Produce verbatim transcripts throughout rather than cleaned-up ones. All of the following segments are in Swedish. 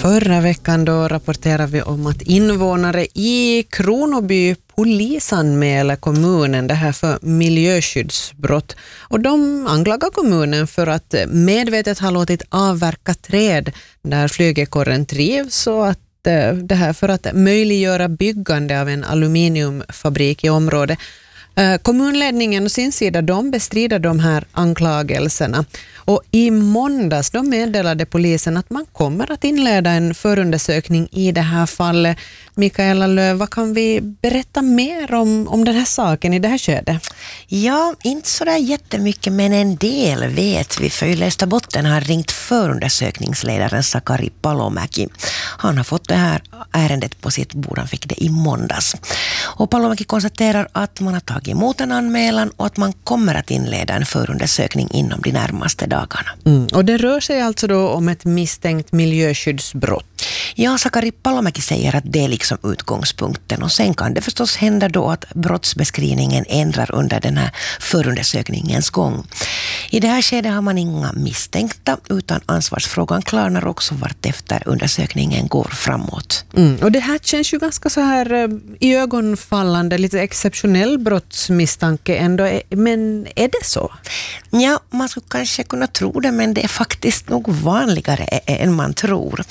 Förra veckan då rapporterade vi om att invånare i Kronoby polisanmäler kommunen det här för miljöskyddsbrott. Och de anklagar kommunen för att medvetet ha låtit avverka träd där flygekorren trivs och att det här för att möjliggöra byggande av en aluminiumfabrik i området. Kommunledningen och sin sida de bestrider de här anklagelserna och i måndags de meddelade polisen att man kommer att inleda en förundersökning i det här fallet. Mikaela Löv, vad kan vi berätta mer om, om den här saken i det här skedet? Ja, inte så där jättemycket, men en del vet vi. För Löystabotten har ringt förundersökningsledaren Sakari Palomäki. Han har fått det här ärendet på sitt bord, han fick det i måndags. Och Palomäki konstaterar att man har tagit emot en anmälan och att man kommer att inleda en förundersökning inom de närmaste dagarna. Mm. Och det rör sig alltså då om ett misstänkt miljöskyddsbrott. Ja, Sakari Palomäki säger att det är liksom utgångspunkten och sen kan det förstås hända då att brottsbeskrivningen ändrar under den här förundersökningens gång. I det här skedet har man inga misstänkta utan ansvarsfrågan klarnar också vart efter undersökningen går framåt. Mm. Och det här känns ju ganska så här eh, i ögonfallande, lite exceptionell brottsmisstanke ändå, men är det så? Ja, man skulle kanske kunna tro det, men det är faktiskt nog vanligare än man tror.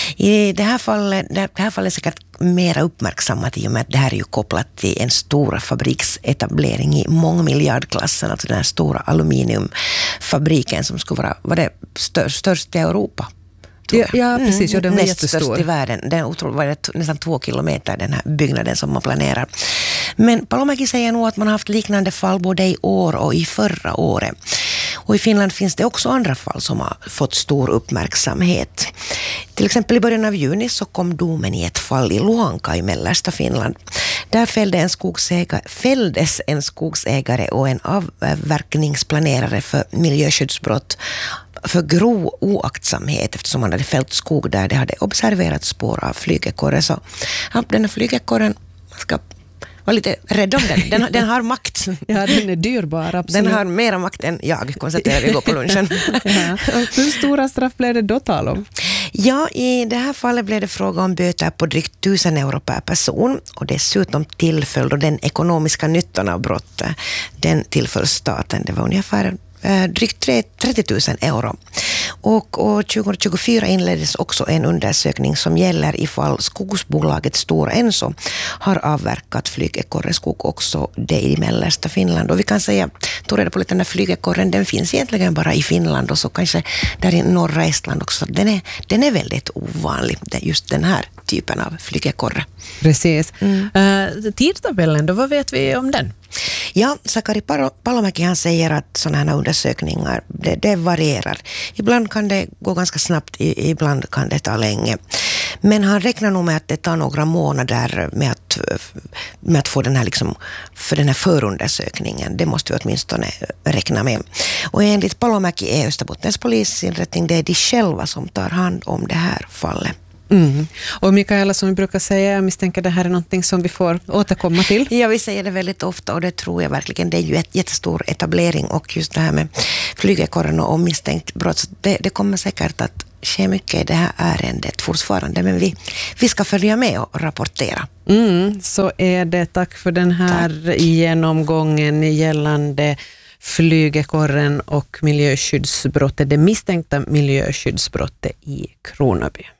I det här fallet, det här fallet är säkert mer uppmärksammat i och med att det här är ju kopplat till en stor fabriksetablering i mångmiljardklassen, alltså den här stora aluminiumfabriken som skulle vara, var det störst, störst i Europa. Ja, ja, precis. Ja, den var näst jättestor. Störst i världen. Den otroligt, var det nästan två kilometer, den här byggnaden som man planerar. Men Palomäki säger nog att man har haft liknande fall både i år och i förra året. Och i Finland finns det också andra fall som har fått stor uppmärksamhet. Till exempel i början av juni så kom domen i ett fall i Luhanka i mellersta Finland. Där fällde en skogsägare, fälldes en skogsägare och en avverkningsplanerare för miljöskyddsbrott för grov oaktsamhet eftersom man hade fällt skog där det hade observerat spår av flygekorre. Så ja, den här flygekorren, man ska vara lite rädd om den. Den, den har makt. Ja, den är dyrbar, absolut. Den har mera makt än jag, konstaterar vi går på lunchen. Ja. Hur stora straff blev det då tal om? Ja, i det här fallet blev det fråga om böter på drygt tusen euro per person och dessutom tillföll då den ekonomiska nyttan av brottet. Den tillföll staten. Det var ungefär eh, drygt trettio tusen euro. Och, och tjugohundratjugofyra inleddes också en undersökning som gäller ifall skogsbolaget Stora Enso har avverkat flygekorreskog också det i mellersta Finland. Och vi kan säga, tog reda på lite den här flygekorren, den finns egentligen bara i Finland och så kanske där i norra Estland också. Den är, den är väldigt ovanlig, just den här typen av flygekorre. Precis. Mm. Uh, tidtabellen då, vad vet vi om den? Ja, Sakari Palomäki han säger att sådana här undersökningar, det, det varierar. Ibland kan det gå ganska snabbt, ibland kan det ta länge. Men han räknar nog med att det tar några månader med att, med att få den här, liksom, för den här förundersökningen. Det måste vi åtminstone räkna med. Och enligt Palomäki är Österbottens polisinrättning, det är de själva som tar hand om det här fallet. Mm. Och Mikaela, som vi brukar säga, jag misstänker det här är någonting som vi får återkomma till. Ja, vi säger det väldigt ofta och det tror jag verkligen. Det är ju ett jättestor etablering och just det här med flygekorren och misstänkt brott, det, det kommer säkert att ske mycket i det här ärendet fortfarande, men vi, vi ska följa med och rapportera. Mm, så är det. Tack för den här Tack. genomgången gällande flygekorren och miljöskyddsbrottet, det misstänkta miljöskyddsbrottet i Kronoby.